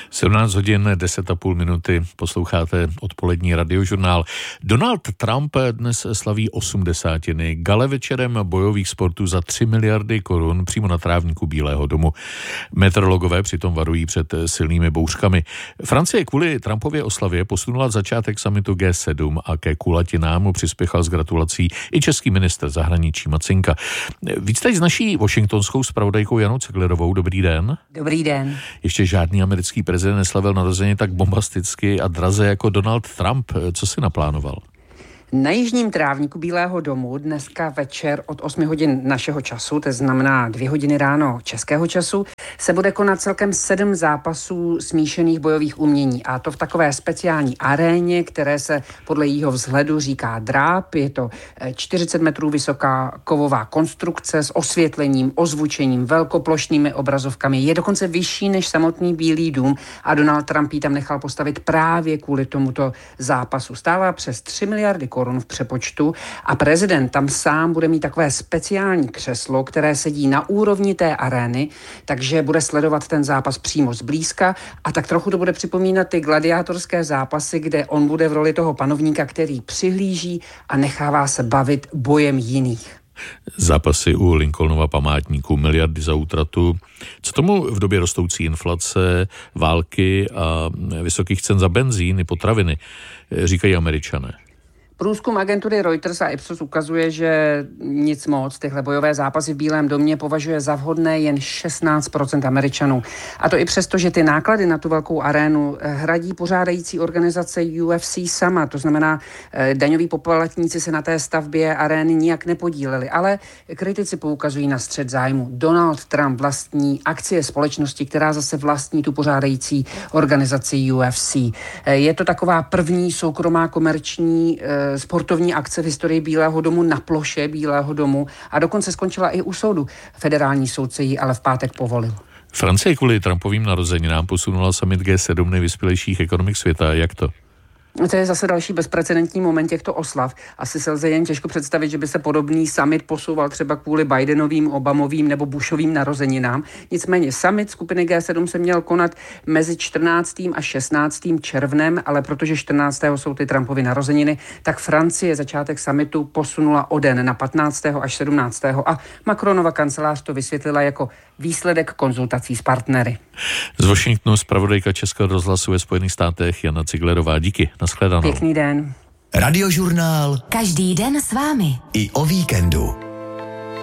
17 hodin 10,5 minuty, posloucháte odpolední radiožurnál. Donald Trump dnes slaví 80. gala večerem bojových sportů za 3 miliardy korun přímo na trávníku Bílého domu. Meteorologové přitom varují před silnými bouřkami. Francie kvůli Trumpově oslavě posunula začátek summitu G7 a ke kulatinám mu přispěchal s gratulací i český ministr zahraničí Macinka. Víc teď s naší washingtonskou zpravodajkou Janou Ceglerovou. Dobrý den. Dobrý den. Ještě žádný americký prezident neslavil narozeniny tak bombasticky a draze jako Donald Trump. Co si naplánoval? Na jižním trávníku Bílého domu dneska večer od 8 hodin našeho času, to znamená 2 hodiny ráno českého času, se bude konat celkem 7 zápasů smíšených bojových umění. A to v takové speciální aréně, které se podle jejího vzhledu říká dráp. Je to 40 metrů vysoká kovová konstrukce s osvětlením, ozvučením, velkoplošnými obrazovkami. Je dokonce vyšší než samotný Bílý dům a Donald Trump ji tam nechal postavit právě kvůli tomuto zápasu. Stává přes 3 miliardy korun v přepočtu a prezident tam sám bude mít takové speciální křeslo, které sedí na úrovni té arény, takže bude sledovat ten zápas přímo zblízka a tak trochu to bude připomínat ty gladiátorské zápasy, kde on bude v roli toho panovníka, který přihlíží a nechává se bavit bojem jiných. Zápasy u Lincolnova památníku, miliardy za útratu. Co tomu v době rostoucí inflace, války a vysokých cen za benzín i potraviny říkají Američané? Průzkum agentury Reuters a Ipsos ukazuje, že nic moc. Tyhle bojové zápasy v Bílém domě považuje za vhodné jen 16% Američanů. A to i přesto, že ty náklady na tu velkou arénu hradí pořádající organizace UFC sama. To znamená, daňoví poplatníci se na té stavbě arény nijak nepodíleli. Ale kritici poukazují na střet zájmu. Donald Trump vlastní akcie společnosti, která zase vlastní tu pořádající organizaci UFC. Je to taková první soukromá komerční sportovní akce v historii Bílého domu na ploše Bílého domu a dokonce skončila i u soudu. Federální soudce ji ale v pátek povolil. Francie kvůli Trumpovým narozeninám posunula summit G7 nejvyspělejších ekonomik světa. Jak to? To je zase další bezprecedentní moment těchto oslav. Asi se lze jen těžko představit, že by se podobný summit posouval třeba kvůli Bidenovým, Obamovým nebo Bushovým narozeninám. Nicméně summit skupiny G7 se měl konat mezi 14. a 16. červnem, ale protože 14. jsou ty Trumpovy narozeniny, tak Francie začátek summitu posunula o den na 15. až 17. a Macronova kancelář to vysvětlila jako výsledek konzultací s partnery. Z Washingtonu zpravodajka Českého rozhlasu ve Spojených státech Jana Ciglerová. Díky. Nashledanou. Pěkný den. Radiožurnál. Každý den s vámi. I o víkendu.